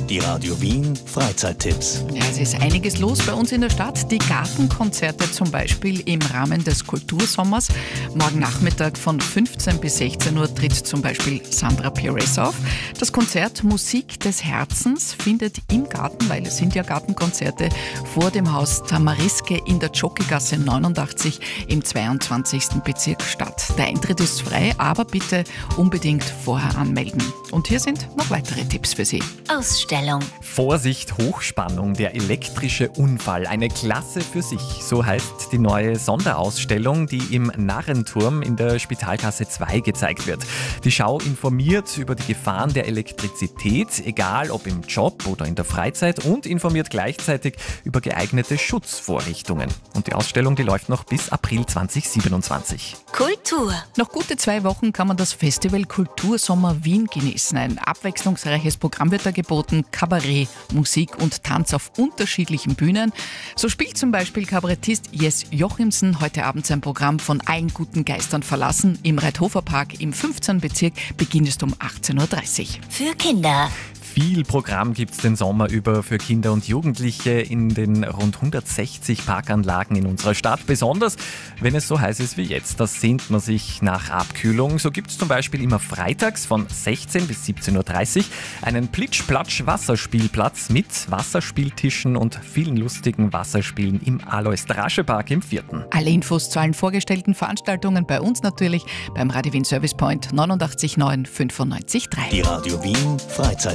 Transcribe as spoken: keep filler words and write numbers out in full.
Die Radio Wien Freizeittipps. Ja, es ist einiges los bei uns in der Stadt. Die Gartenkonzerte zum Beispiel im Rahmen des Kultursommers. Morgen Nachmittag von fünfzehn bis sechzehn Uhr tritt zum Beispiel Sandra Pires auf. Das Konzert Musik des Herzens findet im Garten, weil es sind ja Gartenkonzerte, vor dem Haus Tamariske in der Jockeygasse neunundachtzig im zweiundzwanzigsten Bezirk statt. Der Eintritt ist frei, aber bitte unbedingt vorher anmelden. Und hier sind noch weitere Tipps für Sie. Ausstellung. Vorsicht, Hochspannung, der elektrische Unfall. Eine Klasse für sich. So heißt die neue Sonderausstellung, die im Narrenturm in der Spitalgasse zwei gezeigt wird. Die Schau informiert über die Gefahren der Elektrizität, egal ob im Job oder in der Freizeit, und informiert gleichzeitig über geeignete Schutzvorrichtungen. Und die Ausstellung, die läuft noch bis April zweitausendsiebenundzwanzig. Kultur. Noch gute zwei Wochen kann man das Festival Kultursommer Wien genießen. Ein abwechslungsreiches Programm wird da geboten. Kabarett, Musik und Tanz auf unterschiedlichen Bühnen. So spielt zum Beispiel Kabarettist Jes Jochimsen heute Abend sein Programm Von allen guten Geistern verlassen im Reithofer-Park im fünfzehnten Bezirk. Beginn ist um achtzehn Uhr dreißig. Für Kinder. Viel Programm gibt es den Sommer über für Kinder und Jugendliche in den rund hundertsechzig Parkanlagen in unserer Stadt. Besonders, wenn es so heiß ist wie jetzt. Da sehnt man sich nach Abkühlung. So gibt es zum Beispiel immer freitags von sechzehn bis siebzehn Uhr dreißig einen Plitsch-Platsch-Wasserspielplatz mit Wasserspieltischen und vielen lustigen Wasserspielen im Alois-Drasche-Park im vierten. Alle Infos zu allen vorgestellten Veranstaltungen bei uns natürlich beim Radio Wien Service Point neunundachtzig neun fünfundneunzig drei. Die Radio Wien Freizeit